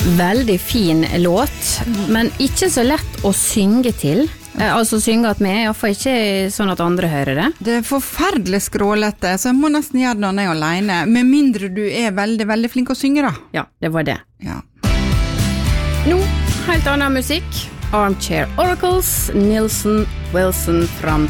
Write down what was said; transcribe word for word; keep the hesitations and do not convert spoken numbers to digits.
Veldig fin låt, men ikke så lett å synge til. Altså synge at med, i hvert fall ikke sånn at andre hører det. Det er forferdelig skrålete, så jeg må nesten gjøre det når jeg er alene, med mindre du er veldig, veldig flink å synge da. Ja, det var det. Ja. Nå, helt annen musikk. Armchair Oracles, Nilsson Wilson fram